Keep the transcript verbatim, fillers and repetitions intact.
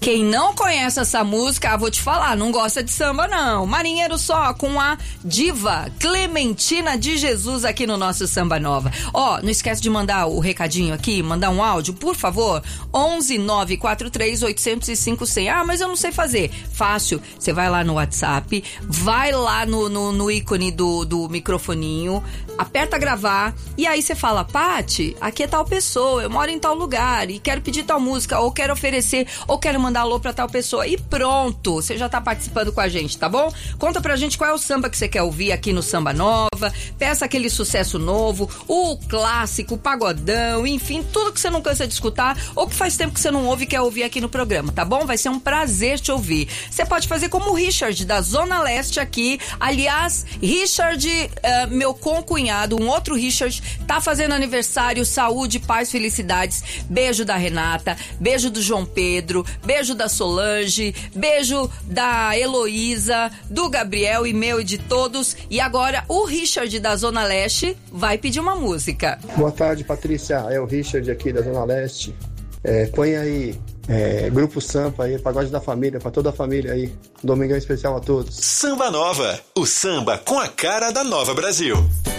Quem não conhece essa música, ah, vou te falar, não gosta de samba não. Marinheiro Só com a diva Clementina de Jesus aqui no nosso Samba Nova. Ó, não esquece de mandar o recadinho aqui, mandar um áudio, por favor. onze nove quatro três oito zero cinco zero zero. Ah, mas eu não sei fazer. Fácil, você vai lá no WhatsApp, vai lá no, no, no ícone do, do microfoninho, aperta gravar e aí você fala: Pati, aqui é tal pessoa, eu moro em tal lugar e quero pedir tal música, ou quero oferecer, ou quero mandar alô pra tal pessoa. E pronto, você já tá participando com a gente, tá bom? Conta pra gente qual é o samba que você quer ouvir aqui no Samba Nova, peça aquele sucesso novo, o clássico, o pagodão, enfim, tudo que você não cansa de escutar ou que faz tempo que você não ouve e quer ouvir aqui no programa, tá bom? Vai ser um prazer te ouvir. Você pode fazer como o Richard, da Zona Leste aqui. Aliás, Richard, uh, meu concunhado, um outro Richard, tá fazendo aniversário, saúde, paz, felicidades. Beijo da Renata, beijo do João Pedro, beijo da Solange, beijo da Heloísa, do Gabriel e meu e de todos. E agora o Richard da Zona Leste vai pedir uma música. Boa tarde, Patrícia. É o Richard aqui da Zona Leste. É, põe aí é, Grupo Sampa aí, Pagode da Família, pra toda a família aí. Domingão especial a todos. Samba Nova, o samba com a cara da Nova Brasil.